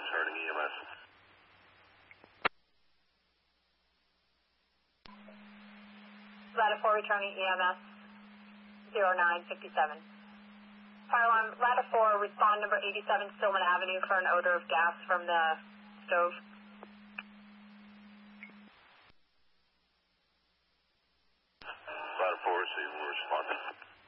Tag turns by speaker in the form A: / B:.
A: returning EMS.
B: Ladder 4 returning EMS 0957. Fire alarm, Ladder 4, respond number 87 Stillman Avenue for an odor of gas from the stove.
A: Ladder 4, so you will respond.